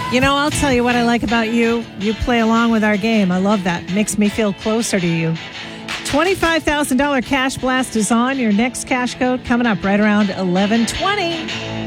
You know, I'll tell you what I like about you. You play along with our game. I love that. Makes me feel closer to you. $25,000 cash blast is on. Your next cash code coming up right around 11:20.